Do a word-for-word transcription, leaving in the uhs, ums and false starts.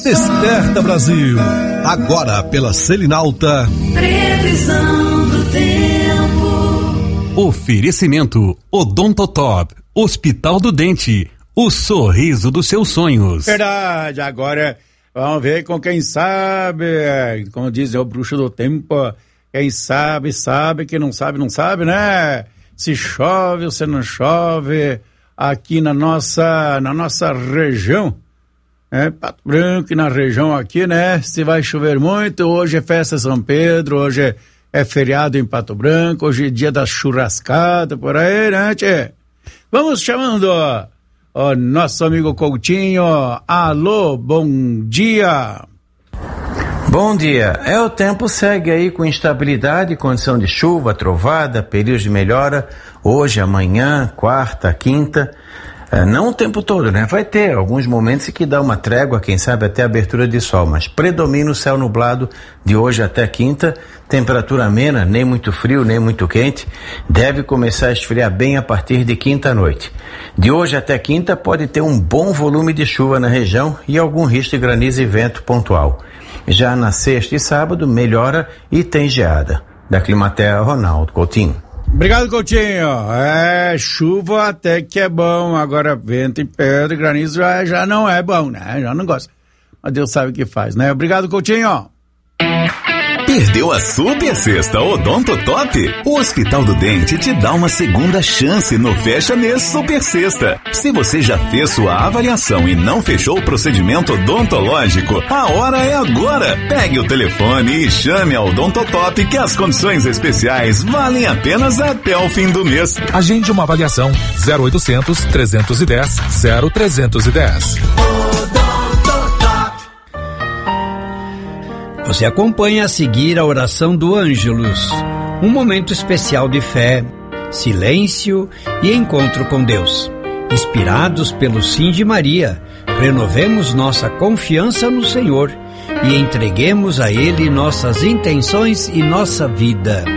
Desperta Brasil. Agora pela Selinalta. Previsão do tempo. Oferecimento Odontotop, Hospital do Dente, o sorriso dos seus sonhos. Verdade, agora vamos ver com quem sabe, como diz o bruxo do tempo, quem sabe, sabe, quem não sabe, não sabe, né? Se chove ou se não chove aqui na nossa, na nossa região, é, Pato Branco e na região aqui, né? Se vai chover muito, hoje é festa São Pedro, hoje é, é feriado em Pato Branco, hoje é dia da churrascada, por aí, né, tchê? Vamos chamando ó, ó, nosso amigo Coutinho. Alô, bom dia. Bom dia. É, o tempo segue aí com instabilidade, condição de chuva, trovada, períodos de melhora, hoje, amanhã, quarta, quinta. É, não o tempo todo, né? Vai ter alguns momentos em que dá uma trégua, quem sabe até abertura de sol, mas predomina o céu nublado de hoje até quinta, temperatura amena, nem muito frio, nem muito quente, deve começar a esfriar bem a partir de quinta à noite. De hoje até quinta pode ter um bom volume de chuva na região e algum risco de granizo e vento pontual. Já na sexta e sábado melhora e tem geada. Da Climaterra, Ronaldo Coutinho. Obrigado, Coutinho. É, chuva até que é bom, agora vento e pedra e granizo já, já não é bom, né? Já não gosta. Mas Deus sabe o que faz, né? Obrigado, Coutinho. Perdeu a super sexta Odontotop? O Hospital do Dente te dá uma segunda chance no Fecha Mês Super Sexta. Se você já fez sua avaliação e não fechou o procedimento odontológico, a hora é agora. Pegue o telefone e chame a Odontotop que as condições especiais valem apenas até o fim do mês. Agende uma avaliação zero oitocentos, trezentos e dez, zero trezentos e dez. Você acompanha a seguir a oração do Ângelus, um momento especial de fé, silêncio e encontro com Deus. Inspirados pelo Sim de Maria, renovemos nossa confiança no Senhor e entreguemos a Ele nossas intenções e nossa vida.